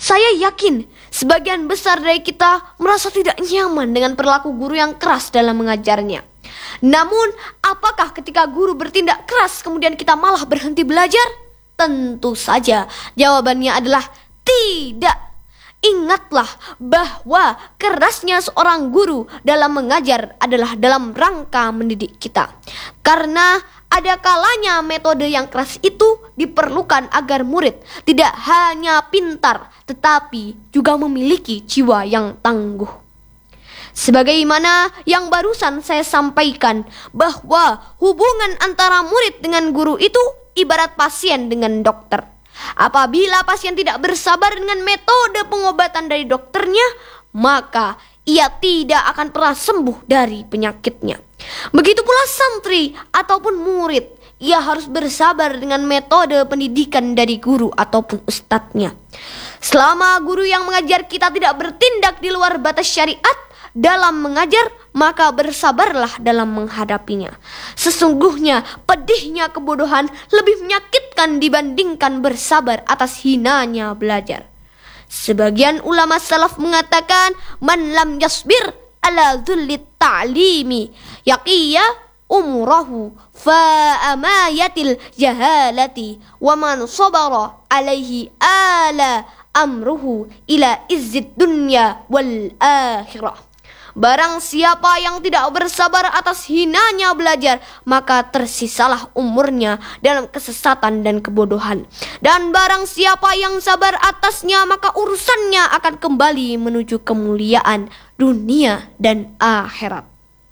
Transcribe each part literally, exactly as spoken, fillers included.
Saya yakin sebagian besar dari kita merasa tidak nyaman dengan perilaku guru yang keras dalam mengajarnya. Namun, apakah ketika guru bertindak keras kemudian kita malah berhenti belajar? Tentu saja jawabannya adalah tidak. Ingatlah bahwa kerasnya seorang guru dalam mengajar adalah dalam rangka mendidik kita. Karena ada kalanya metode yang keras itu diperlukan agar murid tidak hanya pintar, tetapi juga memiliki jiwa yang tangguh. Sebagaimana yang barusan saya sampaikan, bahwa hubungan antara murid dengan guru itu ibarat pasien dengan dokter. Apabila pasien tidak bersabar dengan metode pengobatan dari dokternya, maka ia tidak akan pernah sembuh dari penyakitnya. Begitu pula santri ataupun murid, ia harus bersabar dengan metode pendidikan dari guru ataupun ustadznya. Selama guru yang mengajar kita tidak bertindak di luar batas syariat dalam mengajar, maka bersabarlah dalam menghadapinya. Sesungguhnya pedihnya kebodohan lebih menyakitkan dibandingkan bersabar atas hinanya belajar. Sebagian ulama salaf mengatakan, man lam yasbir ala dhullit ta'limi yaqiya umurahu fa amayatil jahalati wa man sabara alaihi ala amruhu ila izzid dunya wal akhirah. Barang siapa yang tidak bersabar atas hinanya belajar, maka tersisalah umurnya dalam kesesatan dan kebodohan. Dan barang siapa yang sabar atasnya, maka urusannya akan kembali menuju kemuliaan dunia dan akhirat.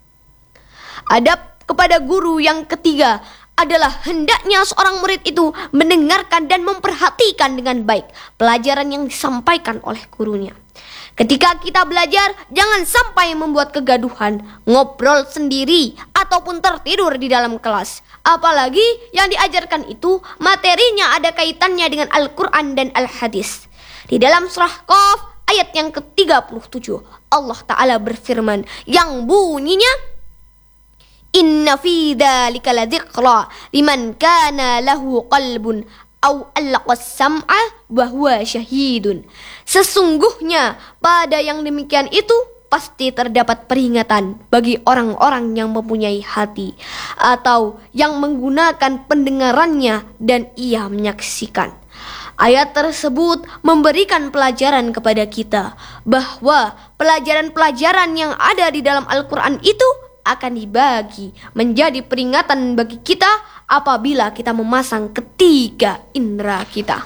Adab kepada guru yang ketiga adalah hendaknya seorang murid itu mendengarkan dan memperhatikan dengan baik pelajaran yang disampaikan oleh gurunya. Ketika kita belajar, jangan sampai membuat kegaduhan, ngobrol sendiri, ataupun tertidur di dalam kelas. Apalagi yang diajarkan itu materinya ada kaitannya dengan Al-Quran dan Al-Hadis. Di dalam surah Qaf ayat yang ke tiga puluh tujuh, Allah Ta'ala berfirman yang bunyinya, Inna fi dzalika ladzikra liman kana lahu qalbun aw alqas sam'a wa huwa syahidun. Sesungguhnya pada yang demikian itu pasti terdapat peringatan bagi orang-orang yang mempunyai hati atau yang menggunakan pendengarannya dan ia menyaksikan. Ayat tersebut memberikan pelajaran kepada kita bahwa pelajaran-pelajaran yang ada di dalam Al-Quran itu akan dibagi menjadi peringatan bagi kita apabila kita memasang ketiga indera kita.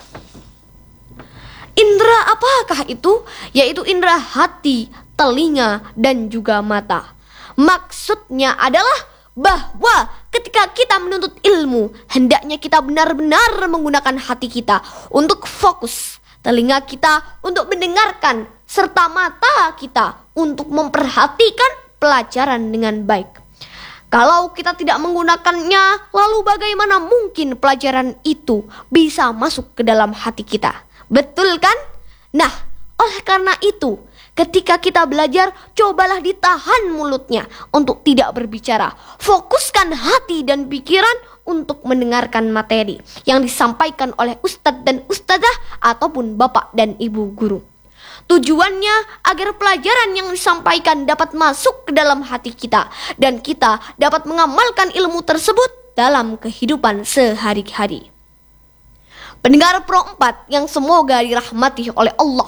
Indera apakah itu? Yaitu indera hati, telinga, dan juga mata. Maksudnya adalah bahwa ketika kita menuntut ilmu, hendaknya kita benar-benar menggunakan hati kita untuk fokus, telinga kita untuk mendengarkan, serta mata kita untuk memperhatikan pelajaran dengan baik. Kalau kita tidak menggunakannya, lalu bagaimana mungkin pelajaran itu bisa masuk ke dalam hati kita? Betul kan? Nah, oleh karena itu, ketika kita belajar, cobalah ditahan mulutnya untuk tidak berbicara. Fokuskan hati dan pikiran untuk mendengarkan materi yang disampaikan oleh ustadz dan ustadzah ataupun bapak dan ibu guru. Tujuannya agar pelajaran yang disampaikan dapat masuk ke dalam hati kita dan kita dapat mengamalkan ilmu tersebut dalam kehidupan sehari-hari. Pendengar Pro empat yang semoga dirahmati oleh Allah,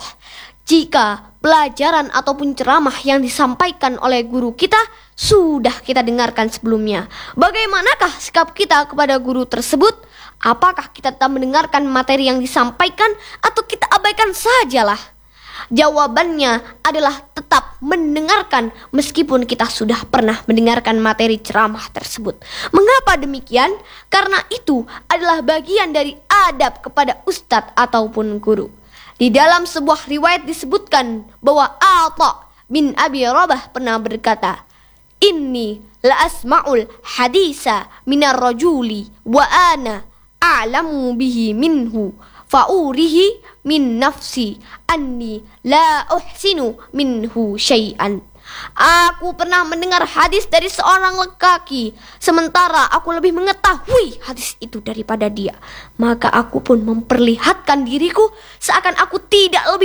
jika pelajaran ataupun ceramah yang disampaikan oleh guru kita sudah kita dengarkan sebelumnya, bagaimanakah sikap kita kepada guru tersebut? Apakah kita tetap mendengarkan materi yang disampaikan atau kita abaikan sajalah? Jawabannya adalah tetap mendengarkan meskipun kita sudah pernah mendengarkan materi ceramah tersebut. Mengapa demikian? Karena itu adalah bagian dari adab kepada ustadz ataupun guru. Di dalam sebuah riwayat disebutkan bahwa Atha bin Abi Rabah pernah berkata, Inni la asma'ul hadisa minar rajuli wa ana a'lamu bihi minhu fa'urihi min nafsi anni la uhsinu minhu syai'an. Aku pernah mendengar hadis dari seorang lelaki, sementara aku lebih mengetahui hadis itu daripada dia. Maka aku pun memperlihatkan diriku seakan aku tidak lebih